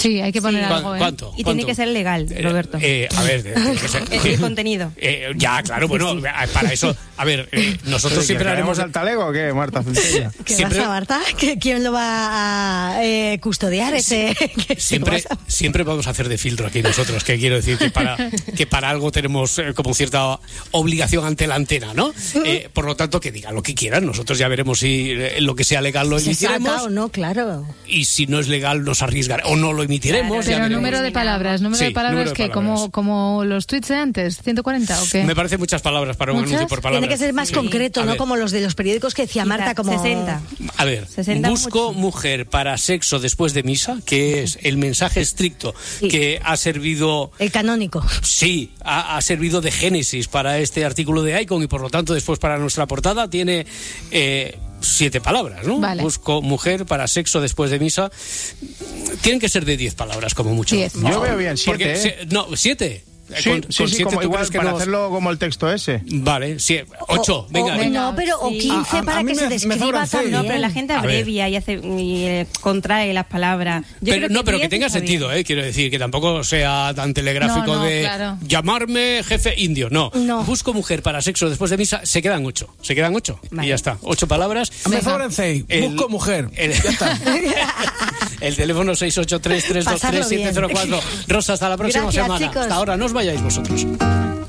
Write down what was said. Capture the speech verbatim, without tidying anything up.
Sí, hay que poner Sí. algo, ¿eh? ¿Cuánto? Y ¿Cuánto? tiene que ser legal, Roberto. Eh, a ver, tiene que ser- El contenido. Eh, ya, claro, bueno, para eso, a ver, eh, nosotros siempre haremos al talego o qué, Marta Centella? ¿Qué siempre- pasa, Marta? ¿Que ¿Quién lo va a eh, custodiar ese? que se Siempre, pasa? siempre vamos a hacer de filtro aquí nosotros, que quiero decir que para, que para algo tenemos eh, como cierta obligación ante la antena, ¿no? Eh, por lo tanto, que digan lo que quieran, nosotros ya veremos si eh, lo que sea legal lo ¿Se saca emitiremos, o no? Claro. y si no es legal nos arriesgaremos, o no lo emitiremos. Claro, ya Pero veremos. número de palabras, número Sí, de palabras número de que palabras. como como los tweets de antes, ciento cuarenta o qué? Me parece muchas palabras para un ¿Muchas? anuncio por palabras. Tiene que ser más Sí. concreto, A ¿no? ver. Como los de los periódicos que decía Quizá Marta, como... sesenta. A ver, sesenta busco mucho. mujer para sexo después de misa, que es el mensaje estricto Sí. que ha servido, El canónico. sí, ha, ha servido de génesis para este artículo de Icon y por lo tanto después para nuestra portada tiene eh, siete palabras, ¿no? Vale. Busco mujer para sexo después de misa. Tienen que ser de diez palabras como mucho. Diez. Yo veo bien Porque siete, ¿eh? se- no, siete. Sí, Con- sí, con sí, siete como tú igual crees que para no- hacerlo como el texto ese. Vale, sí, ocho, O- venga. o- venga. No, pero o Sí. quince A- a- para a mí que se me- me describa sobran seis. también. No, pero la gente A ver. abrevia y hace y eh, contrae las palabras. Yo Pero, creo no, pero que diez tenga está bien. sentido, ¿eh? Quiero decir, que tampoco sea tan telegráfico No, no, de claro. llamarme jefe indio. No. No. Busco mujer para sexo después de misa. Se quedan ocho. Se quedan ocho. Vale. Y ya está. Ocho palabras. Me Venga. sobran seis. El- Busco mujer. el- Ya está. El teléfono seis ocho tres, tres dos tres, siete cero cuatro. Rosa, hasta la próxima Gracias, semana. chicos. Hasta ahora, no os vayáis vosotros.